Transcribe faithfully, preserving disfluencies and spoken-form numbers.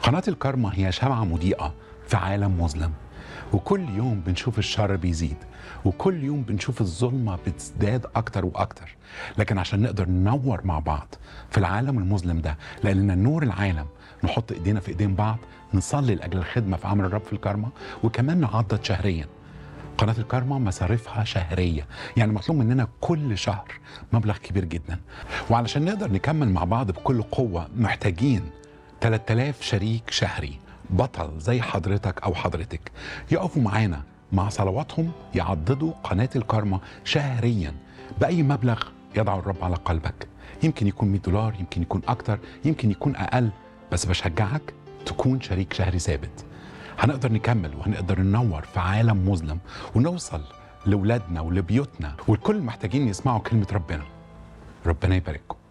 قناة الكارما هي شمعة مضيئة في عالم مظلم، وكل يوم بنشوف الشر بيزيد، وكل يوم بنشوف الظلمة بتزداد أكتر وأكتر. لكن عشان نقدر ننور مع بعض في العالم المظلم ده، لأننا نور العالم، نحط إيدينا في إيدين بعض، نصلي لأجل الخدمة في عمل الرب في الكارما، وكمان نعضد شهريا. قناة الكارما مصاريفها شهرية، يعني مطلوب مننا كل شهر مبلغ كبير جدا. وعلشان نقدر نكمل مع بعض بكل قوة محتاجين ثلاثة آلاف شريك شهري، بطل زي حضرتك أو حضرتك، يقفوا معانا مع صلواتهم يعضدوا قناة الكارما شهريا بأي مبلغ يضع الرب على قلبك. يمكن يكون مئة دولار، يمكن يكون أكتر، يمكن يكون أقل، بس بشجعك تكون شريك شهري ثابت. هنقدر نكمل وهنقدر ننور في عالم مظلم، ونوصل لولادنا ولبيوتنا، والكل محتاجين يسمعوا كلمة ربنا. ربنا يبارككم.